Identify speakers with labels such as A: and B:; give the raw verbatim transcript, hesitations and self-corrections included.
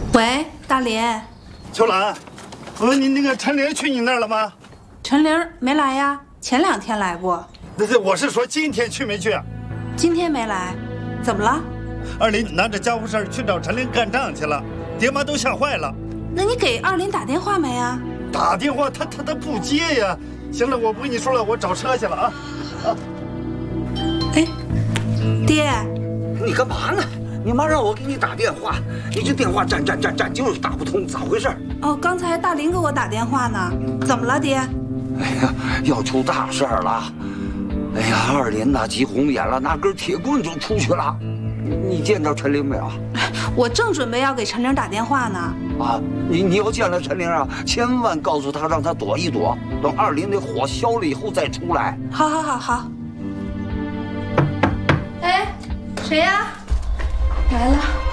A: 喂，大林。
B: 秋兰，我问你那个陈玲去你那儿了吗？
A: 陈玲没来呀，前两天来过。
B: 那这我是说今天去没去？
A: 今天没来，怎么了？
B: 二林拿着家务事去找陈玲干仗去了，爹妈都吓坏了。
A: 那你给二林打电话没啊？
B: 打电话他他他不接呀。行了，我不跟你说了，我找车去了啊。啊。
A: 哎，爹，
C: 你干嘛呢？你妈让我给你打电话，你这电话占占占占就是打不通，咋回事？
A: 哦，刚才大林给我打电话呢，怎么了，爹？
C: 哎呀，要出大事了！哎呀，二林呐急红眼了，拿根铁棍就出去了。你见着陈玲没有？
A: 我正准备要给陈玲打电话呢。
C: 啊，你你要见了陈玲啊，千万告诉她让她躲一躲，等二林那火消了以后再出来。
A: 好，好，好，好。哎，谁呀？来了。